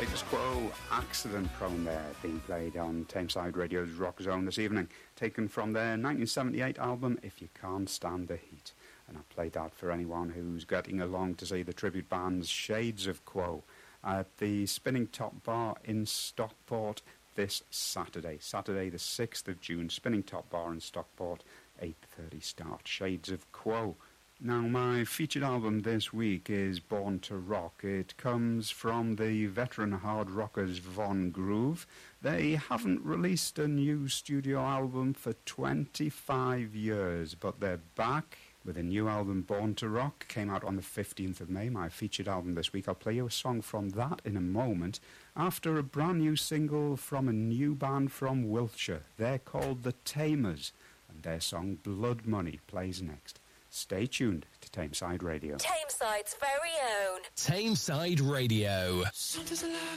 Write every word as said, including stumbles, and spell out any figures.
Status Quo, Accident Prone there, being played on Tameside Radio's Rock Zone this evening, taken from their nineteen seventy-eight album If You Can't Stand the Heat. And I played that for anyone who's getting along to see the tribute band's Shades of Quo at the Spinning Top Bar in Stockport this Saturday. Saturday the sixth of June, Spinning Top Bar in Stockport, eight thirty start, Shades of Quo. Now, my featured album this week is Born to Rock. It comes from the veteran hard rockers Von Groove. They haven't released a new studio album for twenty-five years, but they're back with a new album, Born to Rock. Came out on the fifteenth of May, my featured album this week. I'll play you a song from that in a moment, after a brand new single from a new band from Wiltshire. They're called The Tamers, and their song Blood Money plays next. Stay tuned to Tameside Radio. Tameside's very own Tameside Radio. Santa's alive.